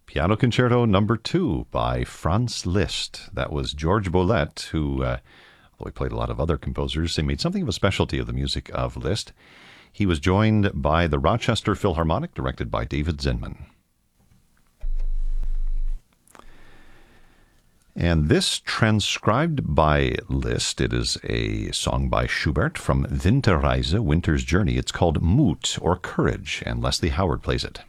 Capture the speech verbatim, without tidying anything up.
Piano Concerto Number Two by Franz Liszt. That was George Bolet, who, uh, although he played a lot of other composers, he made something of a specialty of the music of Liszt. He was joined by the Rochester Philharmonic, directed by David Zinman. And this, transcribed by Liszt, it is a song by Schubert from Winterreise, Winter's Journey. It's called Mut, or Courage, and Leslie Howard plays it.